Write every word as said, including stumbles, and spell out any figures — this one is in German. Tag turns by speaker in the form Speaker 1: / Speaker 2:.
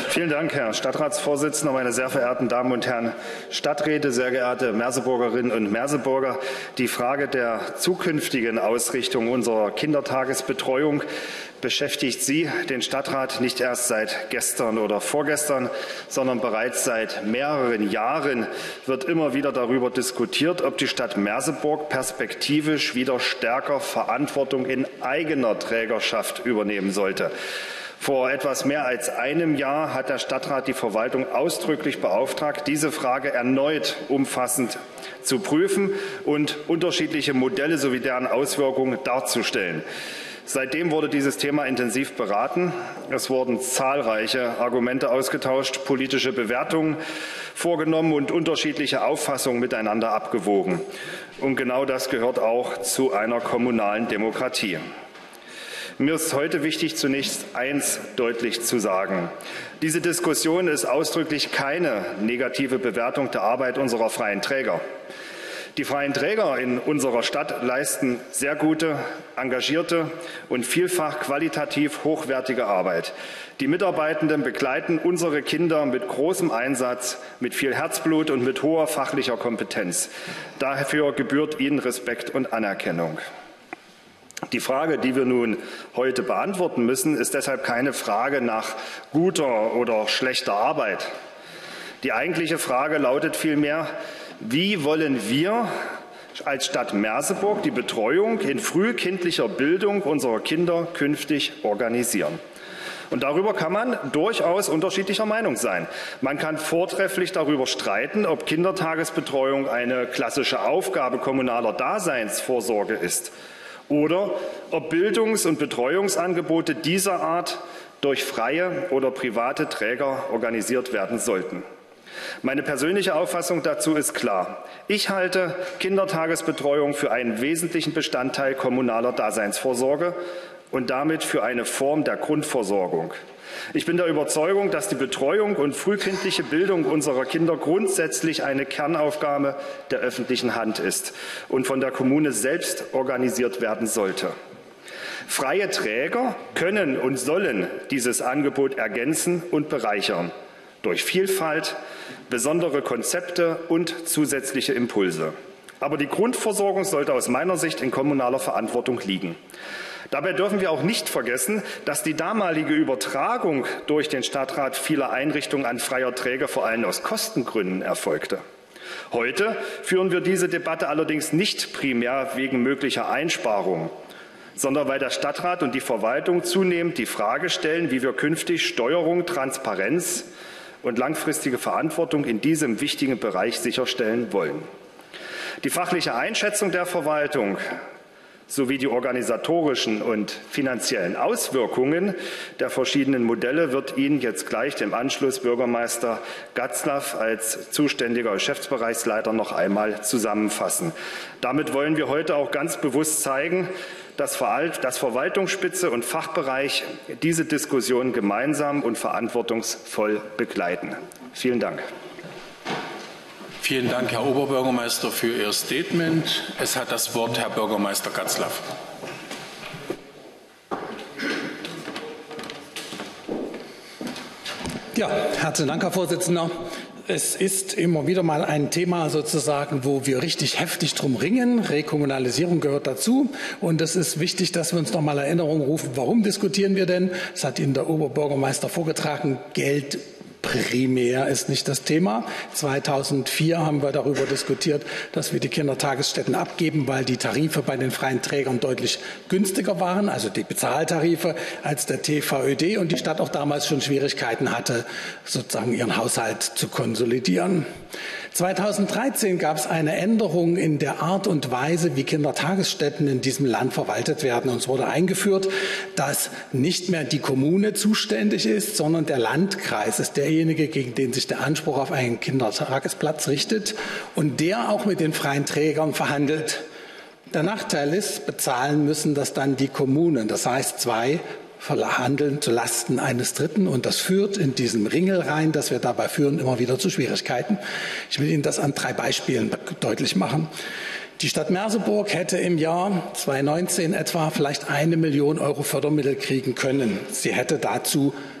Speaker 1: Vielen Dank, Herr Stadtratsvorsitzender, meine sehr verehrten Damen und Herren Stadträte, sehr geehrte Merseburgerinnen und Merseburger. Die Frage der zukünftigen Ausrichtung unserer Kindertagesbetreuung beschäftigt Sie, den Stadtrat, nicht erst seit gestern oder vorgestern, sondern bereits seit mehreren Jahren wird immer wieder darüber diskutiert, ob die Stadt Merseburg perspektivisch wieder stärker Verantwortung in eigener Trägerschaft übernehmen sollte. Vor etwas mehr als einem Jahr hat der Stadtrat die Verwaltung ausdrücklich beauftragt, diese Frage erneut umfassend zu prüfen und unterschiedliche Modelle sowie deren Auswirkungen darzustellen. Seitdem wurde dieses Thema intensiv beraten. Es wurden zahlreiche Argumente ausgetauscht, politische Bewertungen vorgenommen und unterschiedliche Auffassungen miteinander abgewogen. Und genau das gehört auch zu einer kommunalen Demokratie. Mir ist heute wichtig, zunächst eins deutlich zu sagen. Diese Diskussion ist ausdrücklich keine negative Bewertung der Arbeit unserer freien Träger. Die freien Träger in unserer Stadt leisten sehr gute, engagierte und vielfach qualitativ hochwertige Arbeit. Die Mitarbeitenden begleiten unsere Kinder mit großem Einsatz, mit viel Herzblut und mit hoher fachlicher Kompetenz. Dafür gebührt ihnen Respekt und Anerkennung. Die Frage, die wir nun heute beantworten müssen, ist deshalb keine Frage nach guter oder schlechter Arbeit. Die eigentliche Frage lautet vielmehr, wie wollen wir als Stadt Merseburg die Betreuung in frühkindlicher Bildung unserer Kinder künftig organisieren? Und darüber kann man durchaus unterschiedlicher Meinung sein. Man kann vortrefflich darüber streiten, ob Kindertagesbetreuung eine klassische Aufgabe kommunaler Daseinsvorsorge ist oder ob Bildungs- und Betreuungsangebote dieser Art durch freie oder private Träger organisiert werden sollten. Meine persönliche Auffassung dazu ist klar. Ich halte Kindertagesbetreuung für einen wesentlichen Bestandteil kommunaler Daseinsvorsorge und damit für eine Form der Grundversorgung. Ich bin der Überzeugung, dass die Betreuung und frühkindliche Bildung unserer Kinder grundsätzlich eine Kernaufgabe der öffentlichen Hand ist und von der Kommune selbst organisiert werden sollte. Freie Träger können und sollen dieses Angebot ergänzen und bereichern durch Vielfalt, besondere Konzepte und zusätzliche Impulse. Aber die Grundversorgung sollte aus meiner Sicht in kommunaler Verantwortung liegen. Dabei dürfen wir auch nicht vergessen, dass die damalige Übertragung durch den Stadtrat vieler Einrichtungen an freier Träger vor allem aus Kostengründen erfolgte. Heute führen wir diese Debatte allerdings nicht primär wegen möglicher Einsparungen, sondern weil der Stadtrat und die Verwaltung zunehmend die Frage stellen, wie wir künftig Steuerung, Transparenz und langfristige Verantwortung in diesem wichtigen Bereich sicherstellen wollen. Die fachliche Einschätzung der Verwaltung sowie die organisatorischen und finanziellen Auswirkungen der verschiedenen Modelle wird Ihnen jetzt gleich im Anschluss Bürgermeister Gatzlaff als zuständiger Geschäftsbereichsleiter noch einmal zusammenfassen. Damit wollen wir heute auch ganz bewusst zeigen, dass Verwaltungsspitze und Fachbereich diese Diskussion gemeinsam und verantwortungsvoll begleiten. Vielen Dank.
Speaker 2: Vielen Dank, Herr Oberbürgermeister, für Ihr Statement. Es hat das Wort Herr Bürgermeister Gatzlaff.
Speaker 3: Ja, herzlichen Dank, Herr Vorsitzender. Es ist immer wieder mal ein Thema sozusagen, wo wir richtig heftig drum ringen. Rekommunalisierung gehört dazu. Und es ist wichtig, dass wir uns noch mal Erinnerung rufen, warum diskutieren wir denn? Das hat Ihnen der Oberbürgermeister vorgetragen. Geld primär ist nicht das Thema. zweitausendvier haben wir darüber diskutiert, dass wir die Kindertagesstätten abgeben, weil die Tarife bei den freien Trägern deutlich günstiger waren, also die Bezahltarife, als der T V Ö D und die Stadt auch damals schon Schwierigkeiten hatte, sozusagen ihren Haushalt zu konsolidieren. zweitausenddreizehn gab es eine Änderung in der Art und Weise, wie Kindertagesstätten in diesem Land verwaltet werden. Und es wurde eingeführt, dass nicht mehr die Kommune zuständig ist, sondern der Landkreis ist derjenige, gegen den sich der Anspruch auf einen Kindertagesplatz richtet und der auch mit den freien Trägern verhandelt. Der Nachteil ist, bezahlen müssen das dann die Kommunen, das heißt zwei verhandeln zu Lasten eines Dritten. Und das führt in diesem Ringel rein, das wir dabei führen, immer wieder zu Schwierigkeiten. Ich will Ihnen das an drei Beispielen deutlich machen. Die Stadt Merseburg hätte im Jahr zweitausendneunzehn etwa vielleicht eine Million Euro Fördermittel kriegen können. Sie hätte dazu